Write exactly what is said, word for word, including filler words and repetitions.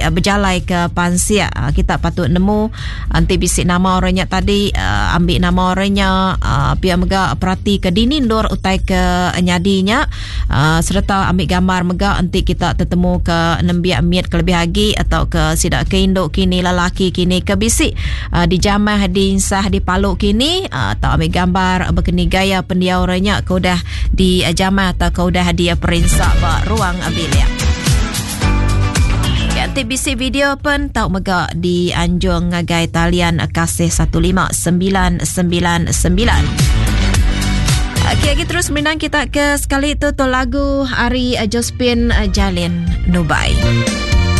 uh, berjalai ke Pansia. Uh, kita patut nemu anti bisik nama orangnya tadi, uh, ambil nama orangnya, uh, pihak mega perhati ke dinindur utai ke nyadinya, uh, serta ambil gambar mega anti kita tertemu ke nembiak miat kelebih lagi atau ke sidak ke induk kini lelaki kini ke bisik uh, di jamah di insah di paluk kini, uh, atau ambil gambar berkeni gaya pendia orangnya kau dah di uh, jamah atau kau dah dia perinsak ba ruang bilik. T B C video pun tau mega di anjung ngagai talian kasih satu lima sembilan sembilan sembilan. Okey, okay, terus menang kita ke sekali itu tu lagu Ari Jospin Jalin Nubai.